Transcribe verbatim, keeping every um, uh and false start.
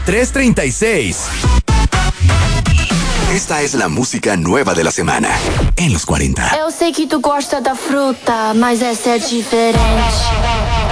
tres treinta y seis. Esta es la música nueva de la semana en los cuarenta. Eu sei que tu gosta da fruta, mas essa é diferente.